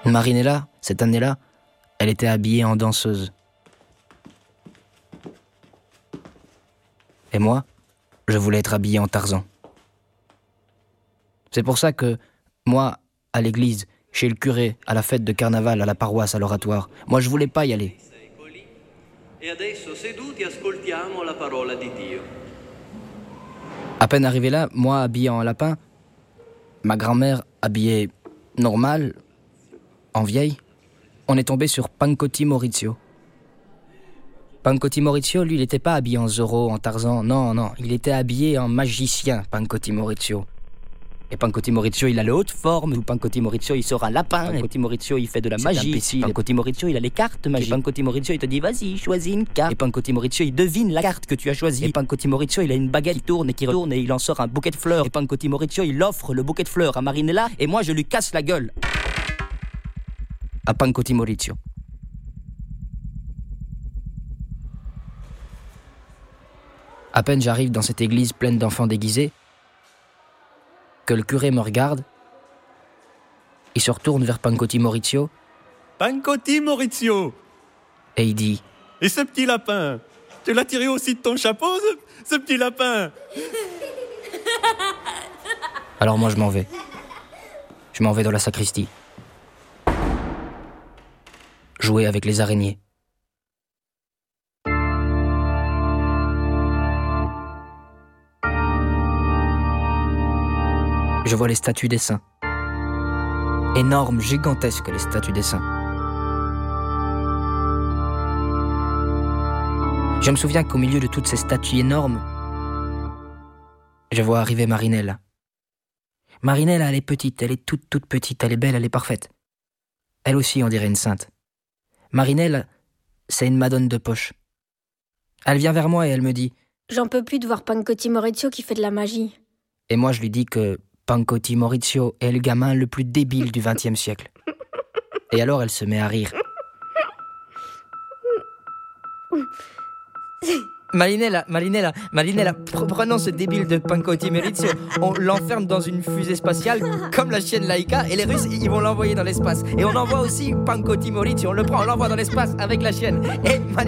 Marinella, cette année-là, elle était habillée en danseuse. Et moi, je voulais être habillé en Tarzan. C'est pour ça que, moi, à l'église, chez le curé, à la fête de carnaval, à la paroisse, à l'oratoire, moi je voulais pas y aller. À peine arrivé là, moi habillé en lapin, ma grand-mère habillée normale, en vieille, on est tombé sur Pancotti Maurizio. Pancotti Maurizio, lui, il n'était pas habillé en Zorro, en Tarzan, non, il était habillé en magicien, Pancotti Maurizio. Et Pancotti Maurizio, il a les hautes formes, Pancotti Maurizio, il sort un lapin, Pancotti Maurizio, il fait de la magie, Pancotti Maurizio, il a les cartes magiques, et Pancotti Maurizio, il te dit, vas-y, choisis une carte, et Pancotti Maurizio, il devine la carte que tu as choisie, et Pancotti Maurizio, il a une baguette qui tourne et qui retourne, et il en sort un bouquet de fleurs, et Pancotti Maurizio, il offre le bouquet de fleurs à Marinella, et moi, je lui casse la gueule. À Pancotti Maurizio. À peine j'arrive dans cette église pleine d'enfants déguisés, que le curé me regarde, il se retourne vers Pancotti Maurizio. Pancotti Maurizio! Et il dit: Et ce petit lapin, tu l'as tiré aussi de ton chapeau, ce petit lapin? Alors moi je m'en vais. Je m'en vais dans la sacristie. Jouer avec les araignées. Je vois les statues des saints. Énormes, gigantesques, les statues des saints. Je me souviens qu'au milieu de toutes ces statues énormes, je vois arriver Marinella. Marinella, elle est petite, elle est toute petite, elle est belle, elle est parfaite. Elle aussi, on dirait une sainte. Marinella, c'est une madone de poche. Elle vient vers moi et elle me dit: J'en peux plus de voir Pancotti Maurizio qui fait de la magie. Et moi, je lui dis que Pancotti Maurizio est le gamin le plus débile du XXe siècle. Et alors, elle se met à rire. Marinella, prenons ce débile de Pancotti Maurizio, on l'enferme dans une fusée spatiale comme la chienne Laika, et les Russes, ils vont l'envoyer dans l'espace. Et on envoie aussi Pancotti Maurizio, on le prend, on l'envoie dans l'espace avec la chienne. Et